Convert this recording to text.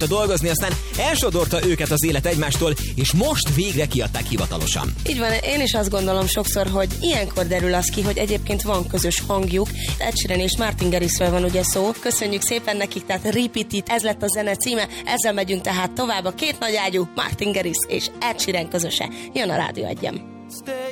hagyta dolgozni, aztán elsodorta őket az élet egymástól, és most végre kiadták hivatalosan. Így van, én is azt gondolom sokszor, hogy ilyenkor derül az ki, hogy egyébként van közös hangjuk. Ed Sheeran és Martin Garrixről van ugye szó. Köszönjük szépen nekik, tehát Repeat It, ez lett a zene címe, ezzel megyünk tehát tovább. A két nagyágyú Martin Garrix és Ed Sheeran közöse. Jön a Rádió Egyen.